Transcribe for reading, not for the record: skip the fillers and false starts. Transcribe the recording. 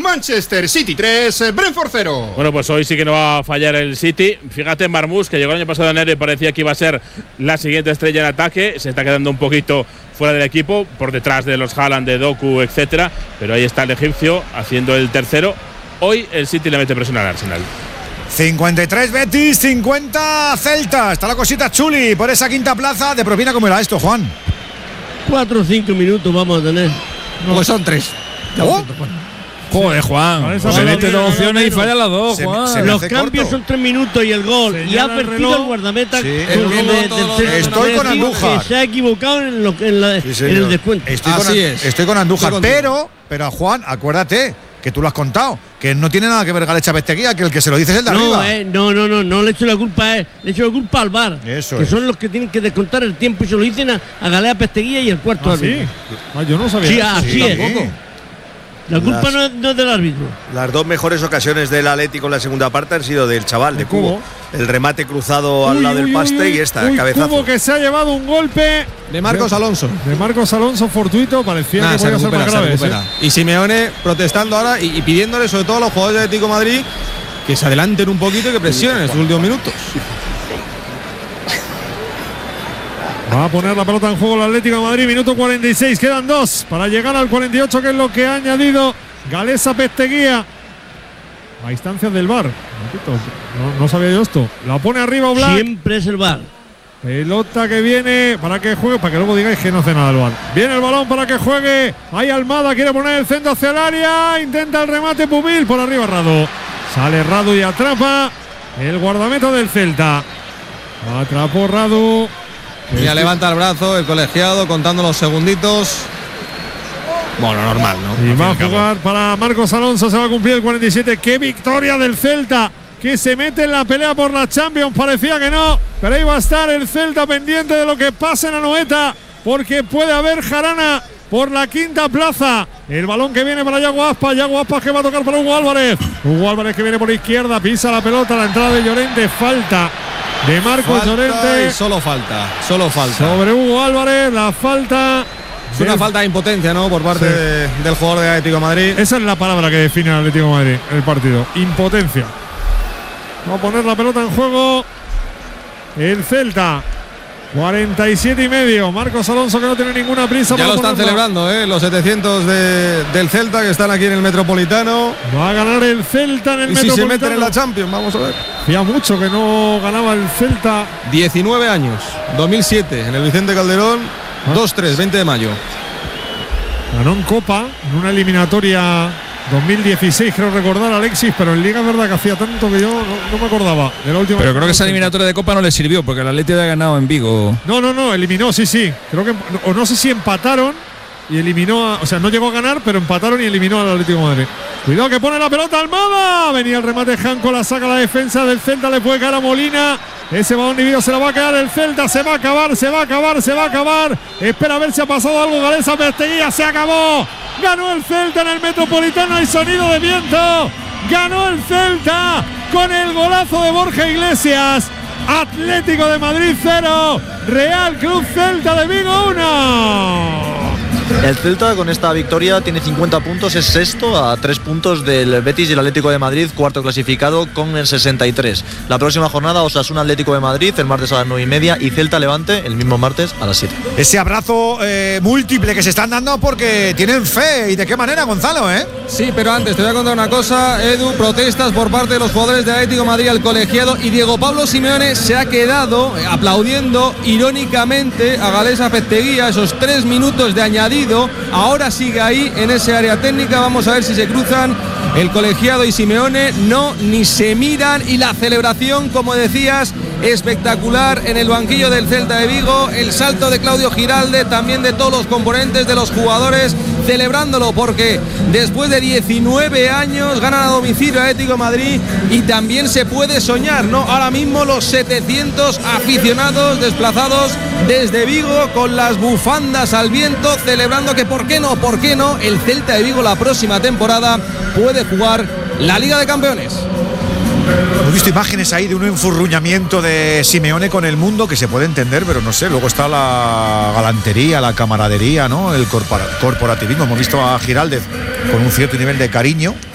Manchester City 3, Brentford 0. Bueno, pues hoy sí que no va a fallar el City. Fíjate, Marmoush, que llegó el año pasado en enero y parecía que iba a ser la siguiente estrella en ataque, se está quedando un poquito fuera del equipo, por detrás de los Haaland, de Doku, etcétera. Pero ahí está el egipcio haciendo el tercero. Hoy el City le mete presión al Arsenal. 53 Betis, 50 Celta. Está la cosita chuli por esa quinta plaza. De propina, ¿cómo era esto, Juan? 4 o 5 minutos vamos a tener. No, pues son 3. Joder, Juan. Se mete dos opciones y falla las dos, Juan. Los cambios son 3 minutos y el gol. Y ha perdido el guardameta. Estoy con Andújar. Se ha equivocado en el descuento. Estoy con Andújar. Pero a Juan, acuérdate que tú lo has contado, que no tiene nada que ver Galecha Besteguía, que el que se lo dice es el de arriba. No le echo la culpa a él, le echo la culpa al VAR. Eso que son los que tienen que descontar el tiempo y se lo dicen a Galea Besteguía y el cuarto árbitro. ¿Sí? Yo no sabía. Sí, así es. La culpa no es del árbitro. Las dos mejores ocasiones del Atlético en la segunda parte han sido del chaval, de Cubo. El remate cruzado al lado del paste y esta, cabezazo. Cubo que se ha llevado un golpe de Marcos Alonso. De Marcos Alonso fortuito, parecía que podía ser más grave. Y Simeone protestando ahora y pidiéndole sobre todo a los jugadores de Atlético de Madrid que se adelanten un poquito y que presionen en sus últimos minutos. Va a poner la pelota en juego el Atlético de Madrid, minuto 46, quedan 2 para llegar al 48, que es lo que ha añadido Galeza Besteguía a instancias del VAR. No sabía yo esto. La pone arriba Oblak. Siempre es el VAR. Pelota que viene para que juegue, para que luego digáis que no hace nada el VAR. Viene el balón para que juegue. Ahí Almada quiere poner el centro hacia el área. Intenta el remate Pubil, por arriba Radu. Sale Radu y atrapa el guardameta del Celta. Atrapó Radu. Ya levanta el brazo el colegiado contando los segunditos. Bueno, normal, ¿no? Y va a jugar para Marcos Alonso, se va a cumplir el 47. ¡Qué victoria del Celta! Que se mete en la pelea por la Champions. Parecía que no, pero ahí va a estar el Celta pendiente de lo que pase en Anoeta, porque puede haber jarana por la quinta plaza. El balón que viene para Yago Aspas. Yago Aspas que va a tocar para Hugo Álvarez. Hugo Álvarez que viene por izquierda, pisa la pelota, la entrada de Llorente. Falta de Marcos Llorente. Solo falta. Sobre Hugo Álvarez, la falta. Es una falta de impotencia, ¿no? Por parte del jugador de Atlético de Madrid. Esa es la palabra que define al Atlético de Madrid el partido. Impotencia. Va a poner la pelota en juego el Celta. 47,5. Marcos Alonso que no tiene ninguna prisa. Ya lo están celebrando, los 700 del Celta que están aquí en el Metropolitano. Va a ganar el Celta en el Metropolitano. Y si se meten en la Champions, vamos a ver. Hacía mucho que no ganaba el Celta. 19 años. 2007 en el Vicente Calderón. 2-3, 20 de mayo. Ganó en Copa, en una eliminatoria 2016, creo recordar, Alexis, pero en Liga es verdad que hacía tanto que yo no me acordaba de la última. Pero creo que esa eliminatoria de Copa no le sirvió, porque el Atlético había ganado en Vigo. No, eliminó, sí. Creo que, o no sé si empataron y eliminó, o sea, no llegó a ganar, pero empataron y eliminó al Atlético de Madrid. Cuidado que pone la pelota Almada. Venía el remate Janko, la saca la defensa del Celta, le puede caer a Molina. Ese balón dividido se la va a quedar el Celta, se va a acabar. Espera a ver si ha pasado algo. Galeza Besteguía, se acabó. Ganó el Celta en el Metropolitano, hay sonido de viento. Ganó el Celta con el golazo de Borja Iglesias. Atlético de Madrid 0, Real Club Celta de Vigo 1. El Celta con esta victoria tiene 50 puntos, es sexto a 3 puntos del Betis y el Atlético de Madrid, cuarto clasificado con el 63. La próxima jornada Osasuna Atlético de Madrid el martes a las 9:30 y Celta Levante el mismo martes a las 7. Ese abrazo múltiple que se están dando porque tienen fe. ¿Y de qué manera, Gonzalo? Sí, pero antes te voy a contar una cosa, Edu. Protestas por parte de los jugadores de Atlético de Madrid al colegiado, y Diego Pablo Simeone se ha quedado aplaudiendo irónicamente a Galeza Besteguía esos 3 minutos de añadido. Ahora sigue ahí en ese área técnica. Vamos a ver si se cruzan el colegiado y Simeone. No, ni se miran. Y la celebración, como decías, espectacular en el banquillo del Celta de Vigo. El salto de Claudio Giralde, también de todos los componentes, de los jugadores, celebrándolo porque después de 19 años ganan a domicilio a Atlético de Madrid y también se puede soñar, ¿no? Ahora mismo los 700 aficionados desplazados desde Vigo con las bufandas al viento, celebrando que ¿por qué no? El Celta de Vigo la próxima temporada puede jugar la Liga de Campeones. Hemos visto imágenes ahí de un enfurruñamiento de Simeone con el mundo que se puede entender, pero no sé, luego está la galantería, la camaradería, ¿no? El corporativismo. Hemos visto a Giraldez con un cierto nivel de cariño